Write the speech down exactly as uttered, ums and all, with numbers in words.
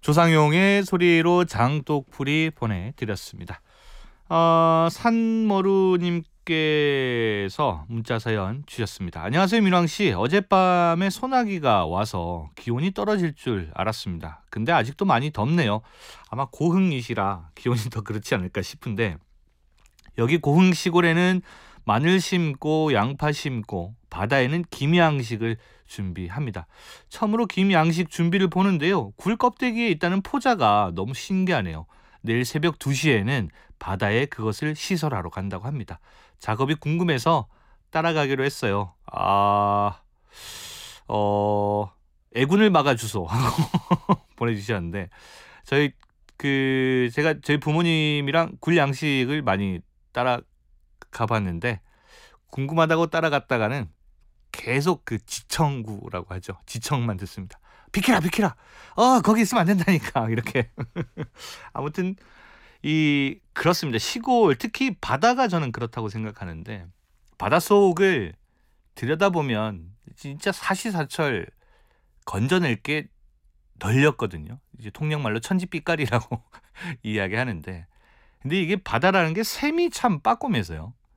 조상용의 소리로 장독풀이 보내드렸습니다. 어, 산머루님께서 문자 사연 주셨습니다. 안녕하세요, 민왕씨. 어젯밤에 소나기가 와서 기온이 떨어질 줄 알았습니다. 근데 아직도 많이 덥네요. 아마 고흥이시라 기온이 더 그렇지 않을까 싶은데, 여기 고흥 시골에는 마늘 심고 양파 심고 바다에는 김양식을 준비합니다. 처음으로 김양식 준비를 보는데요. 굴 껍데기에 있다는 포자가 너무 신기하네요. 내일 새벽 두 시에는 바다에 그것을 시설하러 간다고 합니다. 작업이 궁금해서 따라가기로 했어요. 아, 어, 애군을 막아주소 하고 보내주셨는데, 저희 그 제가 저희 부모님이랑 굴 양식을 많이 따라가 봤는데, 궁금하다고 따라갔다가는 계속 그 지청구라고 하죠. 지청만 듣습니다. 비키라 비키라. 어 거기 있으면 안 된다니까. 이렇게. 아무튼 이 그렇습니다. 시골, 특히 바다가 저는 그렇다고 생각하는데, 바닷속을 들여다보면 진짜 사시사철 건져낼 게 널렸거든요. 이제 통역말로 천지빛깔이라고 이야기하는데, 근데 이게 바다라는 게 샘이 참 빠꼼해서요.